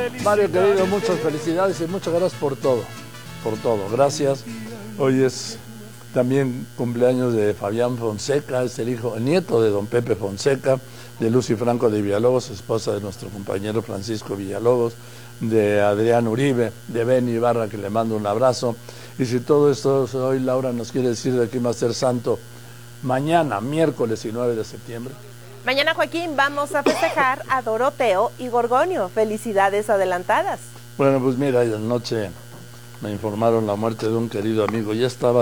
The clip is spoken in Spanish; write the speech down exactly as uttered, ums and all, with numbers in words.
Mario querido, muchas felicidades y muchas gracias por todo, por todo, gracias. Hoy es también cumpleaños de Fabián Fonseca, es el hijo, el nieto de don Pepe Fonseca, de Lucy Franco de Villalobos, esposa de nuestro compañero Francisco Villalobos, de Adrián Uribe, de Beni Ibarra, que le mando un abrazo. Y si todo esto hoy Laura nos quiere decir de quién va a ser santo mañana, miércoles y nueve de septiembre. Mañana, Joaquín, vamos a festejar a Doroteo y Gorgonio. Felicidades adelantadas. Bueno, pues mira, anoche me informaron la muerte de un querido amigo, ya estaba